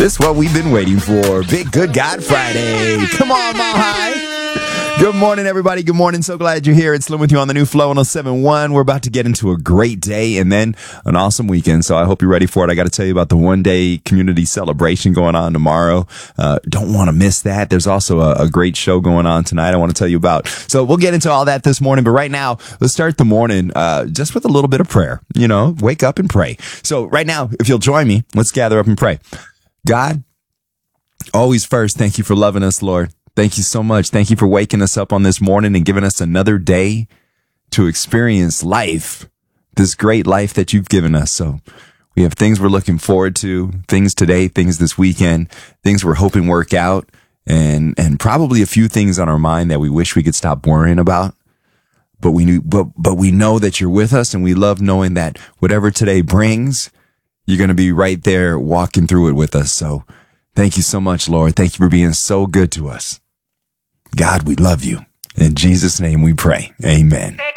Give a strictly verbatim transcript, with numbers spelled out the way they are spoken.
This is what we've been waiting for. Big Good God Friday. Come on, Mile High. Good morning, everybody. Good morning. So glad you're here. It's Slim with you on the new Flow one oh seven point one. We're about to get into a great day and then an awesome weekend. So I hope you're ready for it. I got to tell you about the one-day community celebration going on tomorrow. Uh, don't want to miss that. There's also a, a great show going on tonight I want to tell you about. So we'll get into all that this morning. But right now, let's start the morning uh, just with a little bit of prayer. You know, wake up and pray. So right now, if you'll join me, let's gather up and pray. God, always first, thank you for loving us, Lord. Thank you so much. Thank you for waking us up on this morning and giving us another day to experience life, this great life that you've given us. So we have things we're looking forward to, things today, things this weekend, things we're hoping work out, and and probably a few things on our mind that we wish we could stop worrying about. But we knew, but but we know that you're with us, and we love knowing that whatever today brings, you're going to be right there walking through it with us. So thank you so much, Lord. Thank you for being so good to us. God, we love you. In Jesus' name we pray. Amen.